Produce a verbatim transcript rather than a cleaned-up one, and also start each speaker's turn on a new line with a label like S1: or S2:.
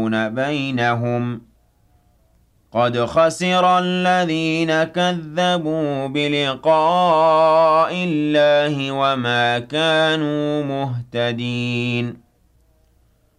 S1: يفرقون بينهم قد خسر الذين كذبوا بلقاء الله وما كانوا مهتدين